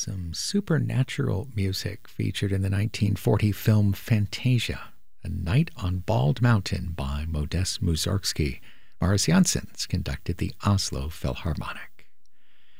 some supernatural music featured in the 1940 film Fantasia, A Night on Bald Mountain by Modest Mussorgsky. Morris Janssens conducted the Oslo Philharmonic.